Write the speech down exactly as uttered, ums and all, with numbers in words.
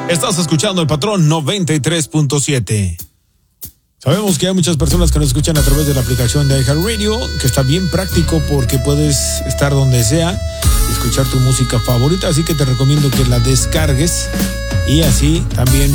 Estás escuchando El Patrón noventa y tres punto siete. Sabemos que hay muchas personas que nos escuchan a través de la aplicación de iHeartRadio, que está bien práctico porque puedes estar donde sea y escuchar tu música favorita, así que te recomiendo que la descargues y así también